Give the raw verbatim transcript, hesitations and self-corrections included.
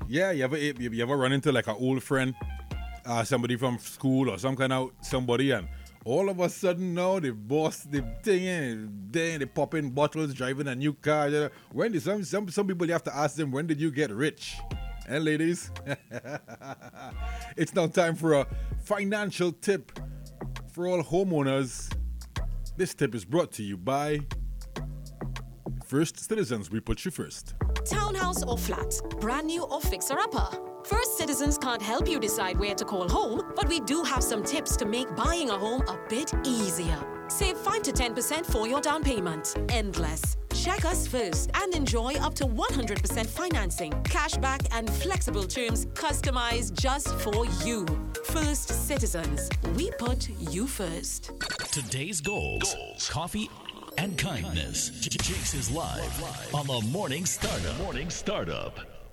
Yeah, you ever you, you ever run into like an old friend, uh, somebody from school or some kind of somebody, and all of a sudden now the boss, the thing, and then they pop in bottles, driving a new car. you know. When did some some some people you have to ask them, when did you get rich? And ladies, it's now time for a financial tip for all homeowners. This tip is brought to you by First Citizens. We put you first. Townhouse or flat, brand new or fixer-upper. First Citizens can't help you decide where to call home, but we do have some tips to make buying a home a bit easier. Save five to ten percent for your down payment. Endless. Check us first and enjoy up to one hundred percent financing, cashback and flexible terms customized just for you. First Citizens. We put you first. Today's goals, goals. Coffee and kindness. Jakes is live on the Morning Startup. Morning Startup.